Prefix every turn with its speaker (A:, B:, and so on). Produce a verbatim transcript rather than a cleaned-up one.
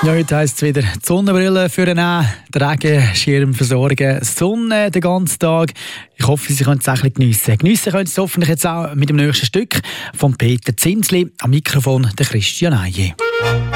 A: Ja, heute heisst es wieder die Sonnenbrille für den den Regenschirm versorgen, Sonne den ganzen Tag. Ich hoffe, Sie können es auch ein bisschen geniessen. Geniessen können Sie es hoffentlich jetzt auch mit dem nächsten Stück von Peter Zinsli. Am Mikrofon der Christian Eije.